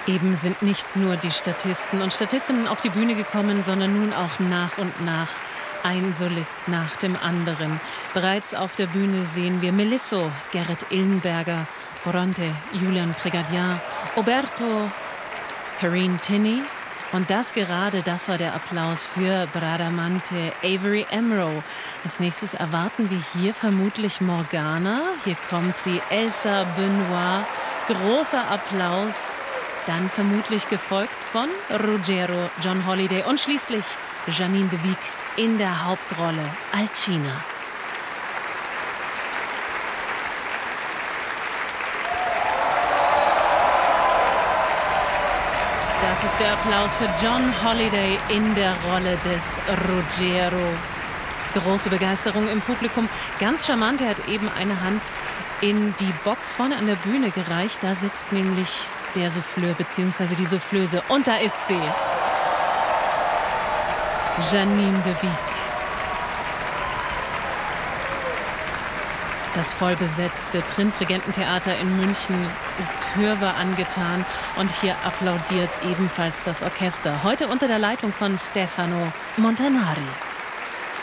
Eben sind nicht nur die Statisten und Statistinnen auf die Bühne gekommen, sondern nun auch nach und nach ein Solist nach dem anderen. Bereits auf der Bühne sehen wir Melisso, Gerrit Illenberger, Bronte, Julian Prégardien, Oberto, Corinne Tinney. Und das war der Applaus für Bradamante, Avery Amro. Als nächstes erwarten wir hier vermutlich Morgana. Hier kommt sie, Elsa Benoit. Großer Applaus. Dann vermutlich gefolgt von Ruggiero, John Holiday und schließlich Janine de Wiek in der Hauptrolle Alcina. Das ist der Applaus für John Holiday in der Rolle des Ruggiero. Große Begeisterung im Publikum. Ganz charmant, er hat eben eine Hand in die Box vorne an der Bühne gereicht. Da sitzt nämlich der Souffleur bzw. die Soufflöse. Und da ist sie. Janine de Wiek. Das vollbesetzte Prinzregententheater in München ist hörbar angetan und hier applaudiert ebenfalls das Orchester. Heute unter der Leitung von Stefano Montanari.